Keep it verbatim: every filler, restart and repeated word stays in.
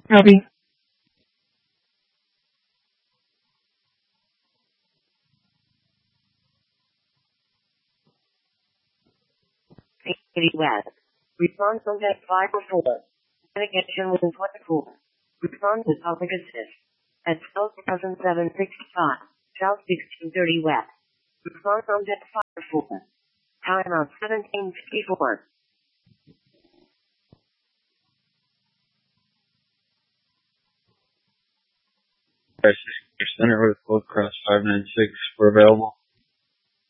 Copy. eighty West. Response on deck five or four. Navigation within twenty-four. Response to public assist. At twelve thousand seven hundred sixty-five. South sixteen thirty West. Response on deck five or four. Time out seventeen fifty-four. Center with Blue Cross five nine six were available.